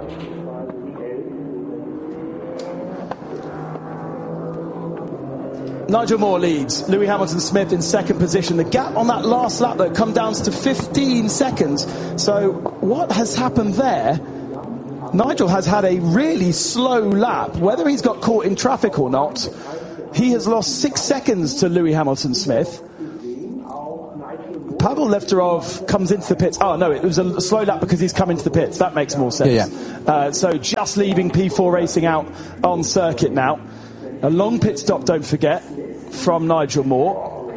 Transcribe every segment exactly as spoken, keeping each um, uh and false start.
Nigel Moore leads. Lewis Hamilton-Smith in second position. The gap on that last lap, though, come down to fifteen seconds. So what has happened there? Nigel has had a really slow lap. Whether he's got caught in traffic or not, he has lost six seconds to Lewis Hamilton-Smith. Pavel Lefterov comes into the pits. Oh, no, it was a slow lap because he's come into the pits. That makes more sense. Yeah, yeah. Uh, so just leaving P four Racing out on circuit now. A long pit stop, don't forget, from Nigel Moore.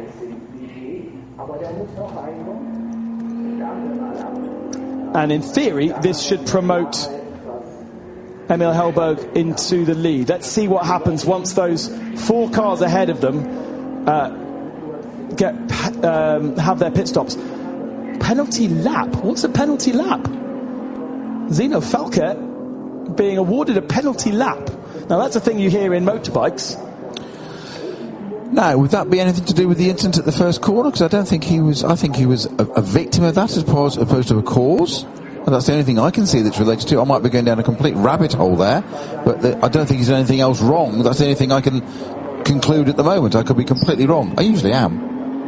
And in theory, this should promote Emil Hellberg into the lead. Let's see what happens once those four cars ahead of them uh, get um, have their pit stops. Penalty lap? What's a penalty lap? Zeno Falke being awarded a penalty lap. Now that's a thing you hear in motorbikes. Now, would that be anything to do with the incident at the first corner? Because I don't think he was. I think he was a, a victim of that as opposed, opposed to a cause. And that's the only thing I can see that's related to it. I might be going down a complete rabbit hole there, but the, I don't think he's done anything else wrong. That's the only thing I can conclude at the moment. I could be completely wrong. I usually am.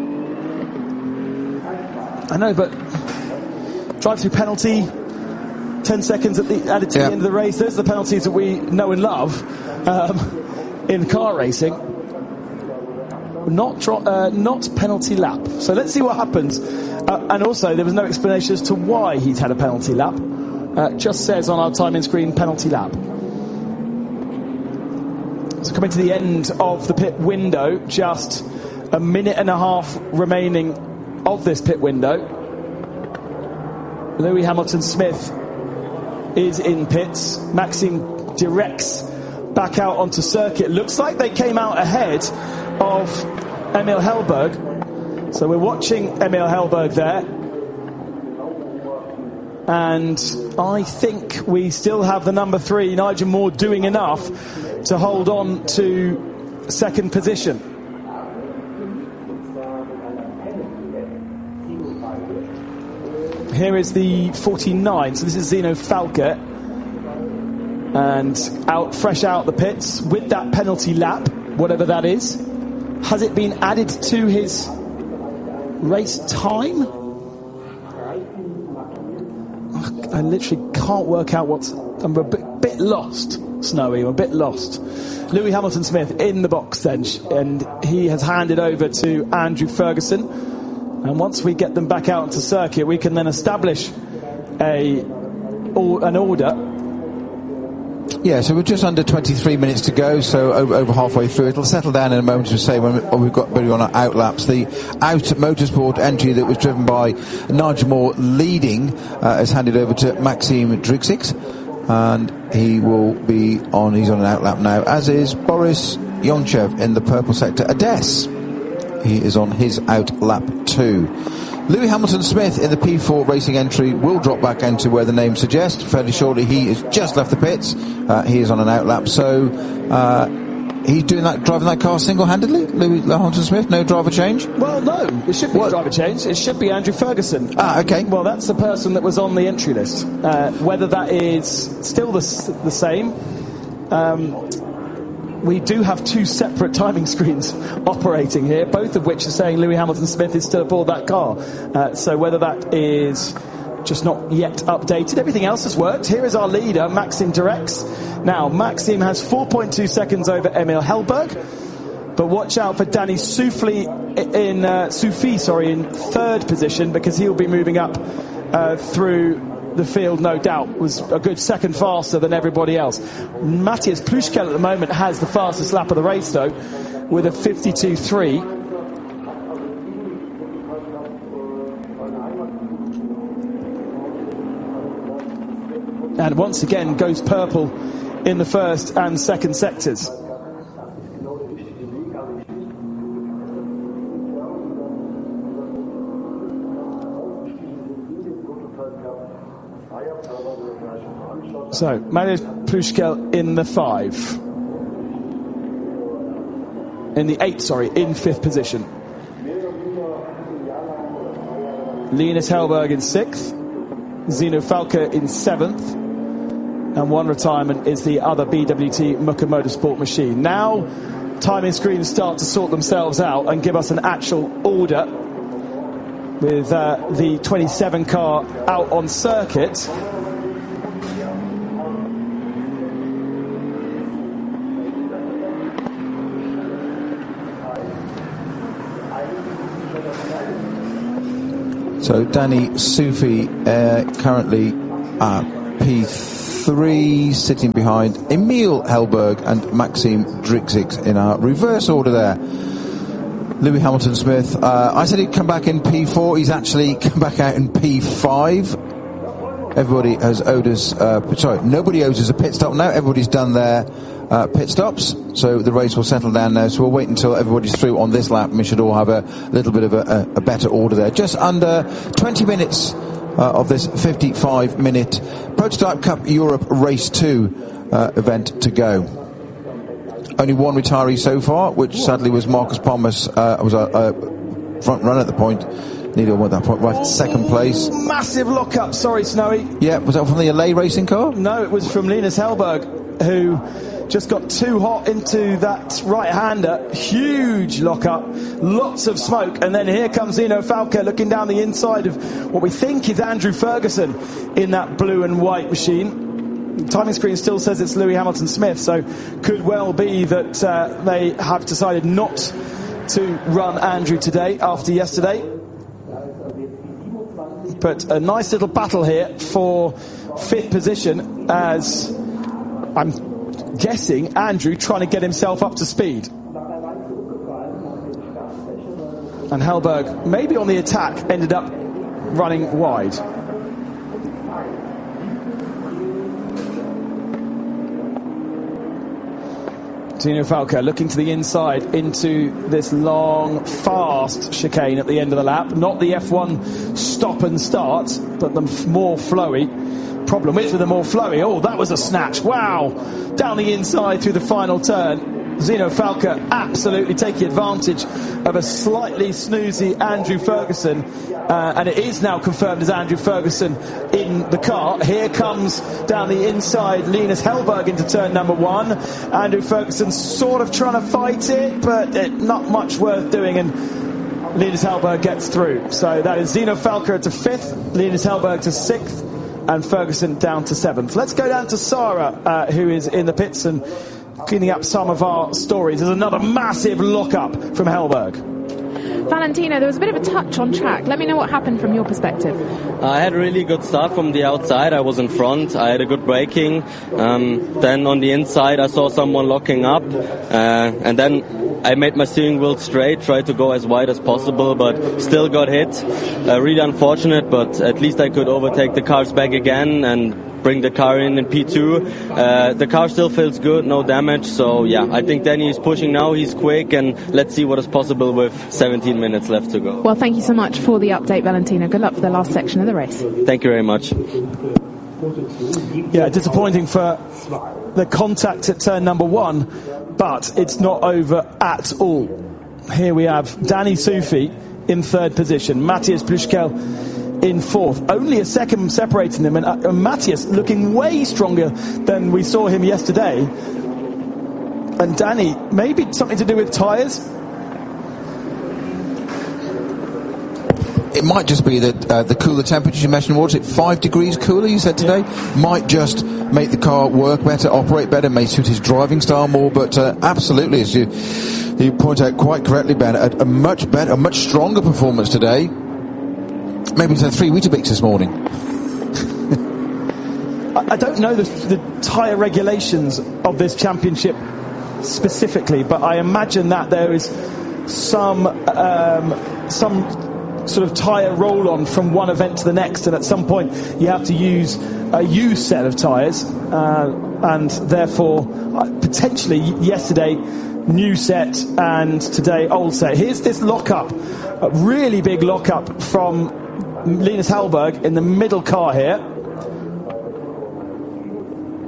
I know, but drive-through penalty, ten seconds at the, added to yeah. the end of the race. Those are the penalties that we know and love um, in car racing. Not dro- uh, not penalty lap. So let's see what happens. Uh, and also, there was no explanation as to why he's had a penalty lap. Uh, it just says on our timing screen, penalty lap. So coming to the end of the pit window, just a minute and a half remaining of this pit window. Lewis Hamilton-Smith is in pits. Maxime Directs back out onto circuit. Looks like they came out ahead of Emil Hellberg. So we're watching Emil Hellberg there. And I think we still have the number three, Nigel Moore, doing enough to hold on to second position. Here is the forty-nine. So this is Zeno Falke. And out, fresh out the pits with that penalty lap, whatever that is. Has it been added to his race time? I literally can't work out what's... I'm a bit, bit lost, Snowy. I'm a bit lost. Lewis Hamilton-Smith in the box then, and he has handed over to Andrew Ferguson. And once we get them back out onto circuit, we can then establish a or, an order. Yeah, so we're just under twenty-three minutes to go, so over, over halfway through. It'll settle down in a moment to say when, we, when we've got when we're on our outlaps. The out motorsport entry that was driven by Nigel Moore leading uh, is handed over to Maxime Drixix, and he will be on. He's on an outlap now, as is Boris Yonchev in the purple sector. Ades, he is on his outlap too. Lewis Hamilton-Smith in the P four Racing entry will drop back into where the name suggests. Fairly shortly, he has just left the pits. Uh, he is on an outlap, so uh, he's doing that, driving that car single-handedly. Lewis Hamilton-Smith, no driver change. Well, no, it should be what? a driver change. It should be Andrew Ferguson. Ah, okay. Well, that's the person that was on the entry list. Uh, whether that is still the the same. Um, We do have two separate timing screens operating here, both of which are saying Lewis Hamilton-Smith is still aboard that car. Uh, so whether that is just not yet updated, everything else has worked. Here is our leader, Maxime Directs. Now, Maxime has four point two seconds over Emil Hellberg, but watch out for Danny Souffly in uh, Soufi, sorry, in third position, because he'll be moving up uh, through the field, no doubt. Was a good second faster than everybody else. Matthias Pluschkel at the moment has the fastest lap of the race, though, with a fifty-two three. And once again goes purple in the first and second sectors. So, Matthias Pluschkel in the five. In the eight, sorry, in fifth position. Linus Hellberg in sixth. Zeno Falke in seventh. and one retirement is the other B W T Muka Motorsport machine. Now timing screens start to sort themselves out and give us an actual order with uh, the twenty-seven car out on circuit. So Danny Soufi uh, currently at P three, sitting behind Emil Hellberg and Maxime Drixig in our reverse order there. Lewis Hamilton Smith, uh, I said he'd come back in P four, he's actually come back out in P five. Everybody has owed us, uh, sorry, nobody owes us a pit stop now, everybody's done their uh, pit stops, so the race will settle down now, so we'll wait until everybody's through on this lap and we should all have a little bit of a, a, a better order there. Just under twenty minutes uh, of this fifty-five minute Prototype Cup Europe Race two uh, event to go. Only one retiree so far, which sadly was Marcus Palmas, uh, was a, a front runner at the point. Neither one at that point, right, second place. Massive lock-up, sorry Snowy. Yeah, was that from the L A racing car? No, it was from Linus Hellberg, who just got too hot into that right-hander. Huge lock-up, lots of smoke, and then here comes Zeno Falca looking down the inside of what we think is Andrew Ferguson in that blue and white machine. The timing screen still says it's Lewis Hamilton Smith, so could well be that uh, they have decided not to run Andrew today after yesterday. But a nice little battle here for fifth position, as I'm guessing Andrew trying to get himself up to speed. And Hellberg, maybe on the attack, ended up running wide. Zeno Falca looking to the inside into this long, fast chicane at the end of the lap. Not the F one stop and start, but the more flowy. Problem is with the more flowy, oh, that was a snatch. Wow! Down the inside through the final turn. Zeno Falca absolutely taking advantage of a slightly snoozy Andrew Ferguson. Uh, and it is now confirmed as Andrew Ferguson in the car. Here comes down the inside Linus Hellberg into turn number one. Andrew Ferguson sort of trying to fight it, but it, not much worth doing, and Linus Hellberg gets through. So that is Zeno Falca to fifth, Linus Hellberg to sixth, and Ferguson down to seventh. Let's go down to Sarah, uh, who is in the pits and cleaning up some of our stories. There's another massive lock-up from Hellberg. Valentino, there was a bit of a touch on track. Let me know what happened from your perspective. I had a really good start from the outside. I was in front. I had a good braking. Um, then on the inside, I saw someone locking up. Uh, and then I made my steering wheel straight, tried to go as wide as possible, but still got hit. Uh, really unfortunate, but at least I could overtake the cars back again and bring the car in in P two. Uh, the car still feels good, no damage. So yeah, I think Danny is pushing now. He's quick, and let's see what is possible with seventeen minutes left to go. Well, thank you so much for the update, Valentino. Good luck for the last section of the race. Thank you very much. Yeah, disappointing for the contact at turn number one, but it's not over at all. Here we have Danny Soufi in third position, Matthias Plüschkel in fourth. Only a second separating them, and uh, Matthias looking way stronger than we saw him yesterday. And Danny, maybe something to do with tyres? It might just be that uh, the cooler temperatures you mentioned, was it five degrees cooler you said today? Yeah. Might just make the car work better, operate better, may suit his driving style more, but uh, absolutely, as you, you point out quite correctly, Ben, a, a much better, a much stronger performance today. Maybe it's a three Weetabix this morning. I, I don't know the, the tyre regulations of this championship specifically, but I imagine that there is some um, some sort of tyre roll-on from one event to the next, and at some point you have to use a used set of tyres, uh, and therefore uh, potentially yesterday new set and today old set. Here's this lock-up, a really big lock-up from Linus Hellberg in the middle car here.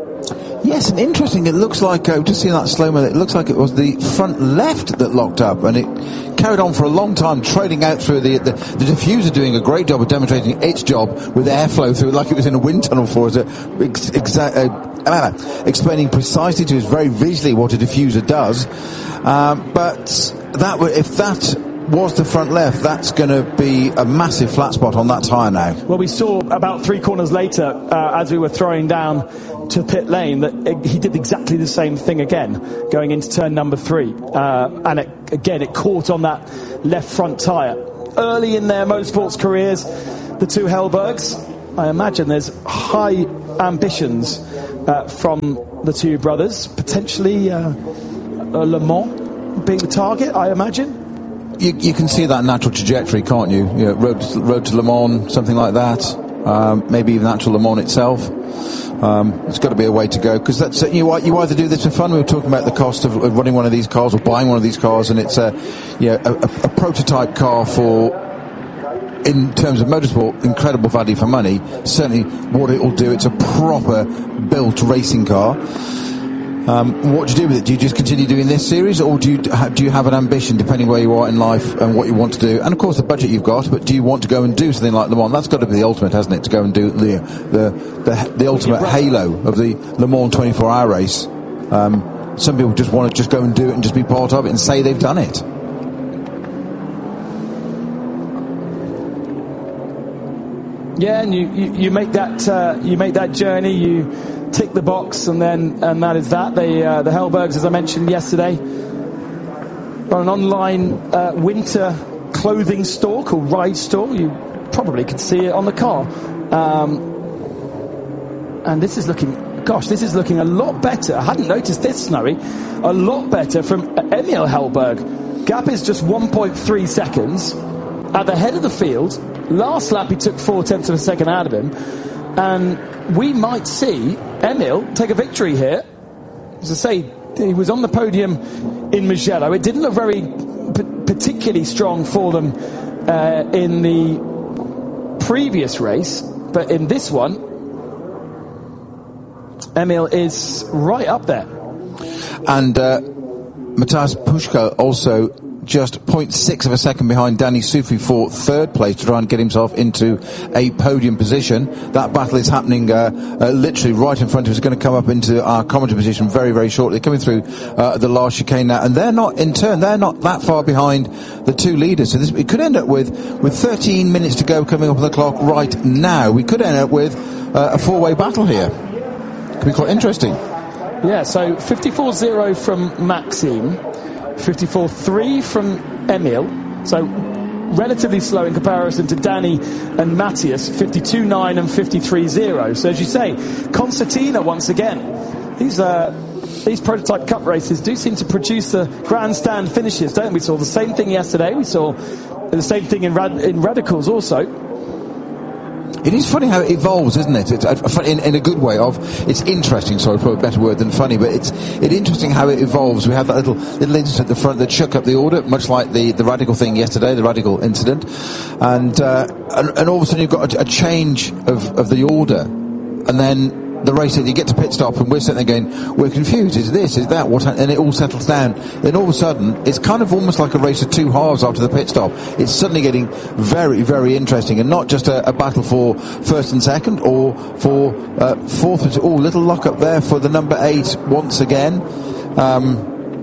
Yes, and interesting. It looks like, uh, just seeing that slow-mo, it looks like it was the front left that locked up, and it carried on for a long time, trading out through the, the, the diffuser, doing a great job of demonstrating its job with airflow through it, like it was in a wind tunnel for us, uh, ex- exa- uh, uh, explaining precisely to us very visually what a diffuser does. Um, but that w- if that was the front left, that's going to be a massive flat spot on that tyre now. Well, we saw about three corners later, uh, as we were throwing down to pit lane, that it, he did exactly the same thing again, going into turn number three. Uh, and it, again, it caught on that left front tyre. Early in their motorsports careers, the two Hellbergs, I imagine there's high ambitions uh, from the two brothers, potentially uh, uh, Le Mans being the target, I imagine. You, you can see that natural trajectory, can't you? You know, road, to, road to Le Mans, something like that. Um, maybe even actual Le Mans itself. Um, it's got to be a way to go, because that's you. You either do this for fun. We were talking about the cost of, of running one of these cars or buying one of these cars, and it's a, you know, a, a, a prototype car for, in terms of motorsport, incredible value for money. Certainly, what it will do, it's a proper built racing car. Um, what do you do with it? Do you just continue doing this series, or do you do you have an ambition, depending where you are in life and what you want to do, and of course the budget you've got? But do you want to go and do something like Le Mans? That's got to be the ultimate, hasn't it? To go and do the the the, the ultimate halo of the Le Mans twenty-four hour race. Um, some people just want to just go and do it and just be part of it and say they've done it. Yeah, and you, you, you make that uh, you make that journey. You tick the box, and then and that is that. They, uh, the Hellbergs, as I mentioned yesterday, are an online uh, winter clothing store called Ride Store. You probably could see it on the car. Um, and this is looking, gosh, this is looking a lot better. I hadn't noticed this, Snowy. A lot better from Emil Hellberg. Gap is just one point three seconds at the head of the field. Last lap he took four tenths of a second out of him, and we might see Emil take a victory here. As I say, he was on the podium in Mugello. It didn't look very p- particularly strong for them uh, in the previous race, but in this one, Emil is right up there. And uh, Matas Pushka also just zero point six of a second behind Danny Sufi for third place to try and get himself into a podium position. That battle is happening uh, uh, literally right in front of us. It's going to come up into our commentary position very, very shortly. Coming through uh, the last chicane now, and they're not, in turn, they're not that far behind the two leaders. So this, it could end up with, with thirteen minutes to go coming up on the clock right now. We could end up with uh, a four-way battle here. Could be quite interesting. Yeah, so fifty-four zero from Maxime, fifty-four three from Emil, so relatively slow in comparison to Danny and Matthias, fifty-two nine and fifty-three zero. So as you say, Concertina once again. These uh, these prototype cup races do seem to produce the grandstand finishes, don't we? We saw the same thing yesterday. We saw the same thing in, Rad- in Radicals also. It is funny how it evolves, isn't it? It's a, in, in a good way. Of it's interesting. Sorry, probably a better word than funny, but it's it's interesting how it evolves. We have that little little incident at the front that shook up the order, much like the, the Radical thing yesterday, the Radical incident, and uh, and, and all of a sudden you've got a, a change of, of the order, and then the race, you get to pit stop, and we're sitting there going, we're confused. Is this? Is that? What? And it all settles down. Then all of a sudden, it's kind of almost like a race of two halves after the pit stop. It's suddenly getting very, very interesting, and not just a, a battle for first and second, or for uh, fourth. Oh, little lock up there for the number eight once again, um,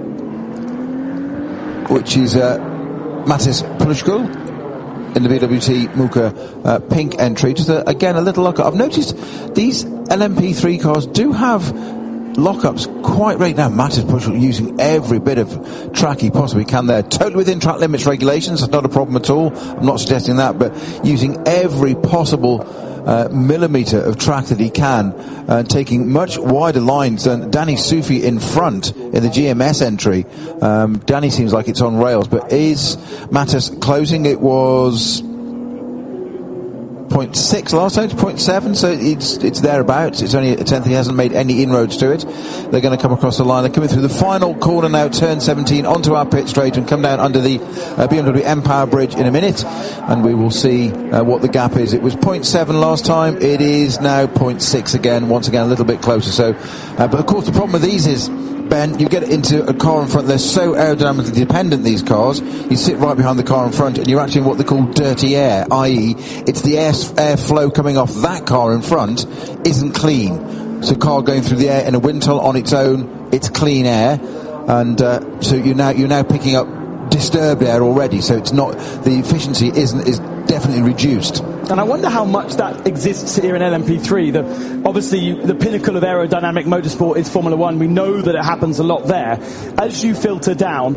which is uh, Matis Plushkul in the B W T Muka uh, pink entry. Just a, again a little lock up. I've noticed these L M P three cars do have lockups quite right now. Matt is pushing, using every bit of track he possibly can there. Totally within track limits regulations. That's not a problem at all. I'm not suggesting that, but using every possible uh, millimetre of track that he can, uh, taking much wider lines than Danny Sufi in front in the G M S entry. Um, Danny seems like it's on rails, but is Mattis closing? It was point six last time, it's point seven, so it's it's thereabouts. It's only a tenth. He hasn't made any inroads to it. They're going to come across the line. They're coming through the final corner now, turn seventeen, onto our pit straight and come down under the uh, B M W M Power Bridge in a minute, and we will see uh, what the gap is. It was point seven last time. It is now point six again, once again a little bit closer. So, uh, but of course the problem with these is, Ben, you get into a car in front, they're so aerodynamically dependent, these cars. You sit right behind the car in front and you're actually in what they call dirty air, that is it's the air, air flow coming off that car in front isn't clean. So car going through the air in a wind tunnel on its own, it's clean air, and uh, so you're now, you're now picking up disturbed air already, so it's not, the efficiency isn't, is definitely reduced. And I wonder how much that exists here in L M P three. The, obviously, you, the pinnacle of aerodynamic motorsport is Formula One. We know that it happens a lot there. As you filter down,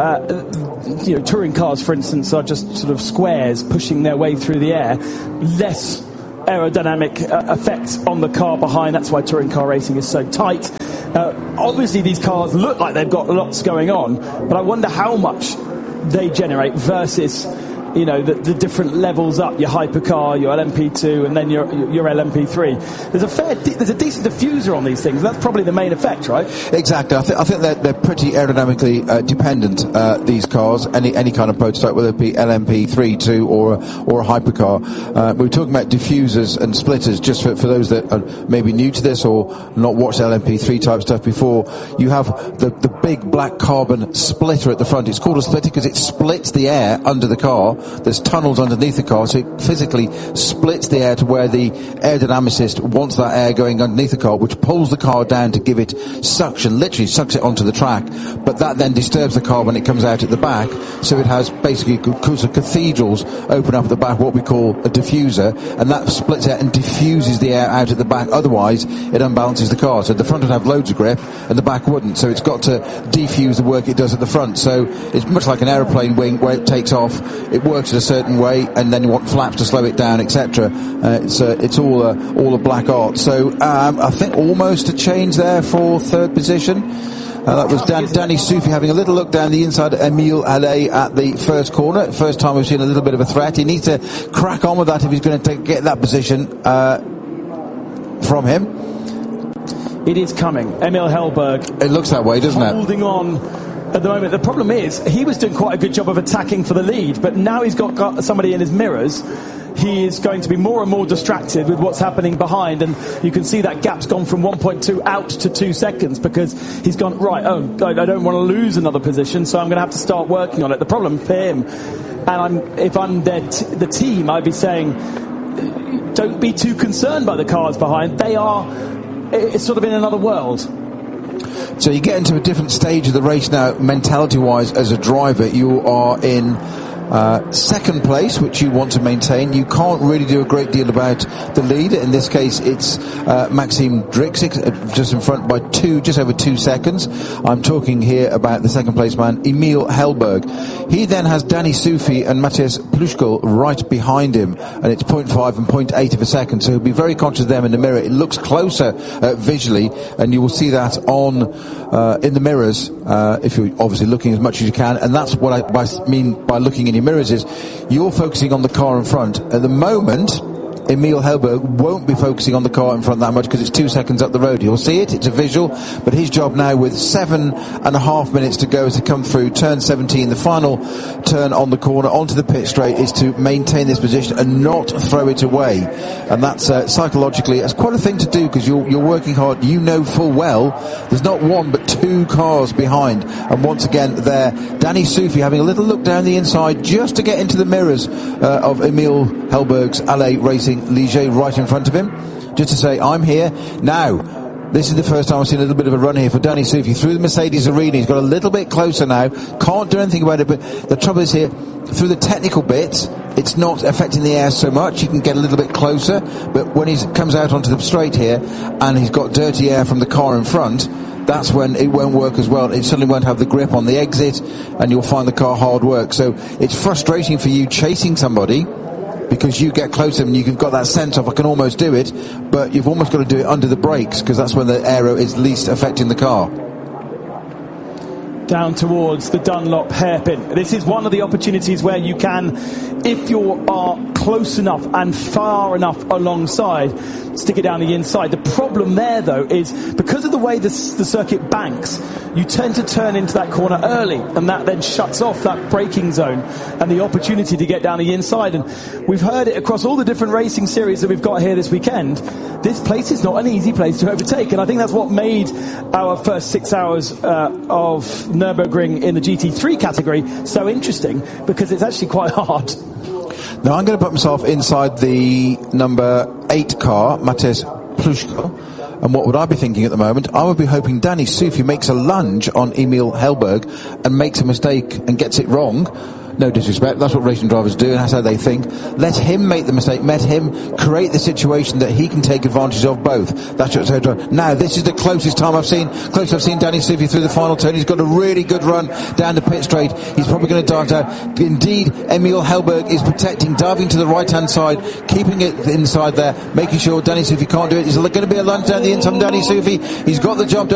uh, you know, touring cars, for instance, are just sort of squares pushing their way through the air. Less aerodynamic uh, effects on the car behind. That's why touring car racing is so tight. Uh, obviously, these cars look like they've got lots going on, but I wonder how much they generate versus, you know, the, the different levels up, your hypercar, your L M P two, and then your your L M P three. There's a fair, de- there's a decent diffuser on these things. That's probably the main effect, right? Exactly. I, th- I think they're, they're pretty aerodynamically uh, dependent, uh, these cars, any any kind of prototype, whether it be L M P three, two, or a, or a hypercar. Uh, we were talking about diffusers and splitters, just for, for those that are maybe new to this or not watched L M P three type stuff before. You have the, the big black carbon splitter at the front. It's called a splitter because it splits the air under the car. There's tunnels underneath the car, so it physically splits the air to where the aerodynamicist wants that air going underneath the car, which pulls the car down to give it suction, literally sucks it onto the track, but that then disturbs the car when it comes out at the back, so it has basically cathedrals open up at the back, what we call a diffuser, and that splits it and diffuses the air out at the back. Otherwise, it unbalances the car, so the front would have loads of grip and the back wouldn't, so it's got to defuse the work it does at the front. So it's much like an aeroplane wing where it takes off, it works at a certain way, and then you want flaps to slow it down, et cetera. Uh, it's uh, it's all a, all a black art. So um, I think almost a change there for third position. Uh, that was Dan, Danny Soufi having a little look down the inside of Emile Allais at the first corner. First time we've seen a little bit of a threat. He needs to crack on with that if he's going to take, get that position uh, from him. It is coming. Emil Hellberg. It looks that way, doesn't it? Holding on at the moment. The problem is he was doing quite a good job of attacking for the lead, but now he's got, got somebody in his mirrors. He is going to be more and more distracted with what's happening behind, and you can see that gap's gone from one point two out to two seconds because he's gone, right, oh, I don't want to lose another position, so I'm going to have to start working on it. The problem for him, and I'm, if I'm their t- the team, I'd be saying, don't be too concerned by the cars behind. They are, it's sort of in another world. So you get into a different stage of the race now, mentality-wise, as a driver. You are in uh, second place, which you want to maintain. You can't really do a great deal about the lead. In this case, it's uh, Maxim Drixik, uh, just in front by two, just over two seconds. I'm talking here about the second place man, Emil Hellberg. He then has Danny Soufi and Matthias Pluschkel right behind him, and it's zero point five and zero point eight of a second, so he'll be very conscious of them in the mirror. It looks closer uh, visually, and you will see that on uh, in the mirrors, uh, if you're obviously looking as much as you can, and that's what I by, mean by looking in your mirrors is you're focusing on the car in front. At the moment, Emil Hellberg won't be focusing on the car in front that much because it's two seconds up the road. You'll see it, it's a visual, but his job now with seven and a half minutes to go as to come through turn seventeen, the final turn on the corner onto the pit straight, is to maintain this position and not throw it away. And that's uh, psychologically, it's quite a thing to do because you're, you're working hard. You know full well there's not one but two cars behind. And once again there, Danny Soufi having a little look down the inside just to get into the mirrors uh, of Emil Hellberg's Allais Racing Ligier right in front of him, just to say, I'm here. Now, this is the first time I've seen a little bit of a run here for Danny Soufi through the Mercedes arena. He's got a little bit closer now, can't do anything about it, but the trouble is here, through the technical bits, it's not affecting the air so much. He can get a little bit closer, but when he comes out onto the straight here, and he's got dirty air from the car in front, that's when it won't work as well. It suddenly won't have the grip on the exit, and you'll find the car hard work. So it's frustrating for you chasing somebody, because you get closer and you've got that sense of I can almost do it, but you've almost got to do it under the brakes because that's when the aero is least affecting the car. down towards the Dunlop hairpin. This is one of the opportunities where you can, if you are close enough and far enough alongside, stick it down the inside. The problem there, though, is because of the way this, the circuit banks, you tend to turn into that corner early, and that then shuts off that braking zone and the opportunity to get down the inside. And we've heard it across all the different racing series that we've got here this weekend. This place is not an easy place to overtake, and I think that's what made our first six hours uh, of Nürburgring in the G T three category so interesting, because it's actually quite hard. Now I'm going to put myself inside the number eight car, Matej Plushko. And what would I be thinking at the moment? I would be hoping Danny Sufi makes a lunge on Emil Hellberg and makes a mistake and gets it wrong. No disrespect, that's what racing drivers do, and that's how they think. Let him make the mistake, let him create the situation that he can take advantage of both. That's what they're doing. Now, this is the closest time I've seen, closest I've seen Danny Sufi through the final turn. He's got a really good run down the pit straight. He's probably going to dive down. Indeed, Emil Hellberg is protecting, diving to the right-hand side, keeping it inside there, making sure Danny Sufi can't do it. Is there going to be a lunge down the inside from Danny Sufi? He's got the job done.